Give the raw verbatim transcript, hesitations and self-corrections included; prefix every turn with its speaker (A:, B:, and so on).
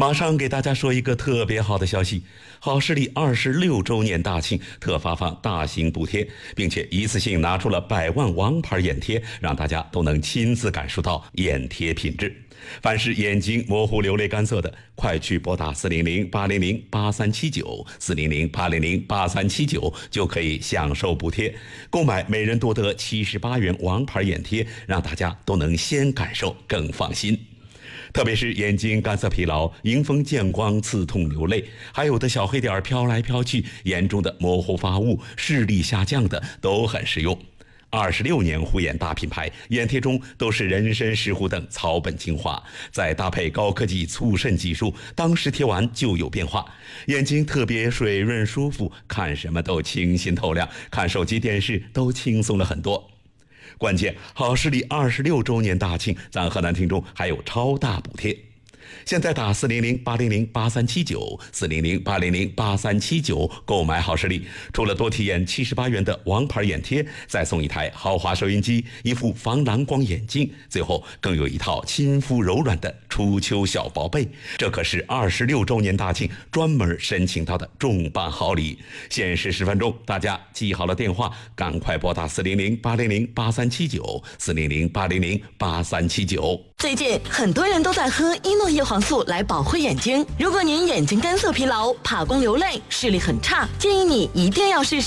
A: 马上给大家说一个特别好的消息，好视力二十六周年大庆特发放大型补贴，并且一次性拿出了百万王牌眼贴，让大家都能亲自感受到眼贴品质。凡是眼睛模糊、流泪、干涩的，快去拨打四零零八零零八三七九四零零八零零八三七九就可以享受补贴，购买每人多得七十八元王牌眼贴，让大家都能先感受更放心。特别是眼睛干涩疲劳、迎风见光、刺痛流泪，还有的小黑点飘来飘去、严重的模糊发物、视力下降的，都很实用。二十六年护眼大品牌，眼贴中都是人参、石斛等草本精华，再搭配高科技促渗技术，当时贴完就有变化，眼睛特别水润舒服，看什么都清新透亮，看手机电视都轻松了很多。关键好视力二十六周年大庆，咱河南听众还有超大补贴。现在打四零零八零零八三七九四零零八零零八三七九购买好视力，除了多体验七十八元的王牌眼贴，再送一台豪华收音机、一副防蓝光眼镜，最后更有一套亲肤柔软的初秋小宝贝。这可是二十六周年大庆专门申请到的重磅好礼，限时十分钟，大家记好了电话，赶快拨打四零零八零零八三七九四零零八零零八三七九。
B: 最近很多人都在喝伊诺叶黄素来保护眼睛，如果您眼睛干涩疲劳、怕光流泪、视力很差，建议你一定要试试